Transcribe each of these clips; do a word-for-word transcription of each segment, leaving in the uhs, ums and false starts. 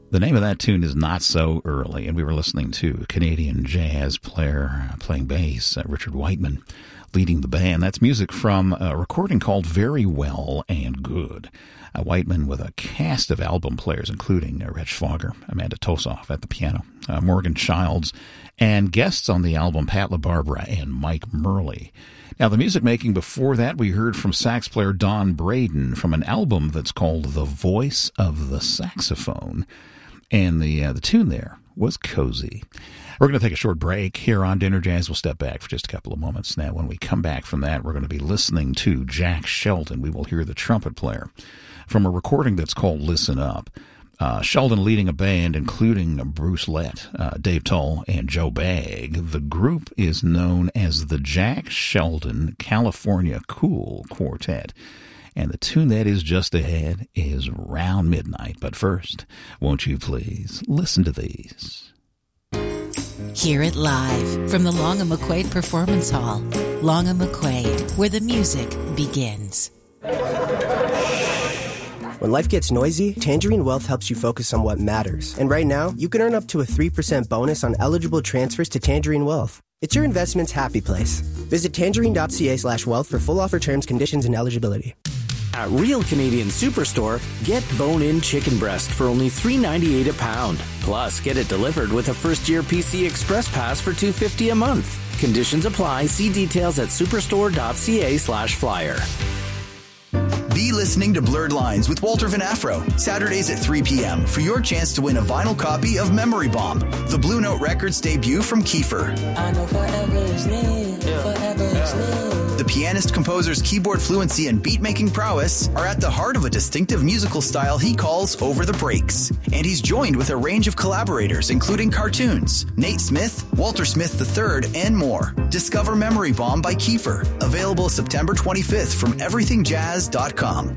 The name of that tune is Not So Early, and we were listening to a Canadian jazz player playing bass, uh, Richard Whiteman, leading the band. That's music from a recording called Very Well and Good. Uh, Whiteman with a cast of album players, including uh, Reg Fogger, Amanda Tosoff at the piano, uh, Morgan Childs, and guests on the album Pat LaBarbera and Mike Murley. Now, the music making before that, we heard from sax player Don Braden from an album that's called The Voice of the Saxophone. And the uh, the tune there was Cozy. We're going to take a short break here on Dinner Jazz. We'll step back for just a couple of moments. Now, when we come back from that, we're going to be listening to Jack Sheldon. We will hear the trumpet player from a recording that's called Listen Up. Uh, Sheldon leading a band including Bruce Lett, uh, Dave Tull, and Joe Bagg. The group is known as the Jack Sheldon California Cool Quartet. And the tune that is just ahead is Round Midnight. But first, won't you please listen to these? Hear it live from the Long and McQuaid Performance Hall. Long and McQuaid, where the music begins. When life gets noisy, Tangerine Wealth helps you focus on what matters. And right now, you can earn up to a three percent bonus on eligible transfers to Tangerine Wealth. It's your investment's happy place. Visit tangerine.ca slash wealth for full offer terms, conditions, and eligibility. At Real Canadian Superstore, get bone-in chicken breast for only three ninety-eight a pound. Plus, get it delivered with a first-year P C Express Pass for two hundred fifty dollars a month. Conditions apply. See details at superstore.ca slash flyer. Be listening to Blurred Lines with Walter Van Afro, Saturdays at three p.m. for your chance to win a vinyl copy of Memory Bomb, the Blue Note Records debut from Kiefer. I know forever is near, forever is near. The pianist composer's keyboard fluency and beat-making prowess are at the heart of a distinctive musical style he calls Over the Breaks. And he's joined with a range of collaborators, including Cartoons, Nate Smith, Walter Smith the third, and more. Discover Memory Bomb by Kiefer, available September twenty-fifth from everything jazz dot com.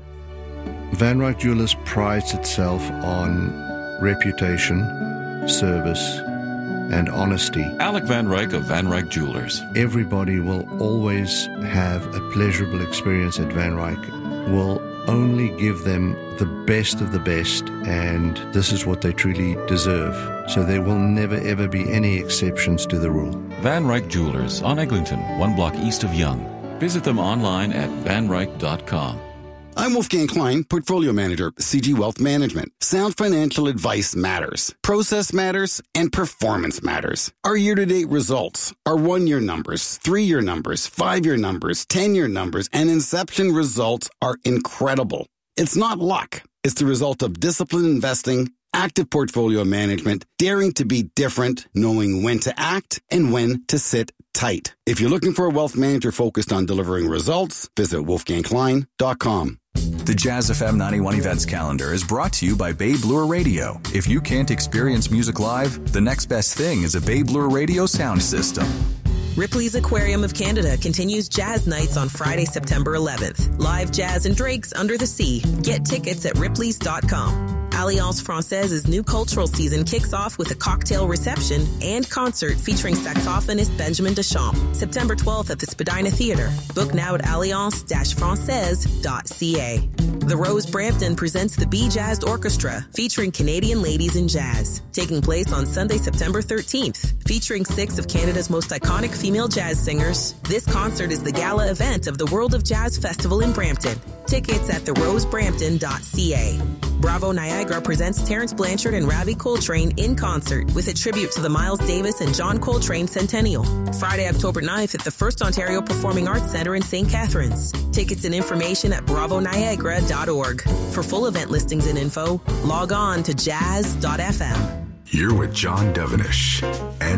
Van Ryck Jewelers prides itself on reputation, service, and honesty. Alec Van Ryck of Van Ryck Jewelers. Everybody will always have a pleasurable experience at Van Ryck. We'll only give them the best of the best, and this is what they truly deserve. So there will never ever be any exceptions to the rule. Van Ryck Jewelers on Eglinton, one block east of Yonge. Visit them online at van ryck dot com. I'm Wolfgang Klein, Portfolio Manager, C G Wealth Management. Sound financial advice matters. Process matters, and performance matters. Our year-to-date results, our one-year numbers, three-year numbers, five-year numbers, ten-year numbers, and inception results are incredible. It's not luck. It's the result of disciplined investing, active portfolio management, daring to be different, knowing when to act and when to sit tight. If you're looking for a wealth manager focused on delivering results, visit wolfgang klein dot com. The Jazz F M ninety-one events calendar is brought to you by Babe Lure Radio. If you can't experience music live, the next best thing is a Babe Lure Radio sound system. Ripley's Aquarium of Canada continues Jazz Nights on Friday, September eleventh. Live jazz and drakes under the sea. Get tickets at ripleys dot com. Alliance Francais's new cultural season kicks off with a cocktail reception and concert featuring saxophonist Benjamin Deschamps. September twelfth at the Spadina Theatre. Book now at alliance dash francaise dot c a. The Rose Brampton presents the Be Jazzed Orchestra, featuring Canadian ladies in jazz. Taking place on Sunday, September thirteenth. Featuring six of Canada's most iconic female jazz singers, this concert is the gala event of the World of Jazz Festival in Brampton. Tickets at the rose brampton dot c a. Bravo Niagara presents Terence Blanchard and Ravi Coltrane in concert with a tribute to the Miles Davis and John Coltrane Centennial. Friday, October ninth at the First Ontario Performing Arts Centre in Saint Catharines. Tickets and information at bravo niagara dot org. For full event listings and info, log on to jazz dot f m. You're with John Devenish and